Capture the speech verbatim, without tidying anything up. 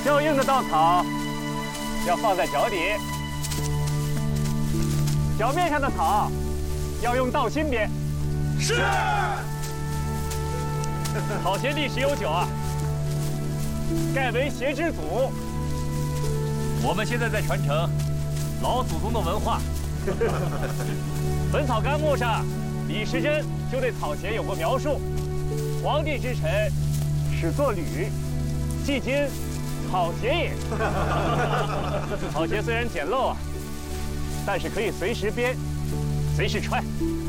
交硬的稻草要放在脚底，脚面上的草要用稻心编。 是。 草鞋历史悠久啊，盖为鞋之祖。我们现在在传承老祖宗的文化。《本草纲目》上，李时珍就对草鞋有过描述：皇帝之臣，始作履，迄今草鞋也。草鞋虽然简陋啊，但是可以随时编，随时穿。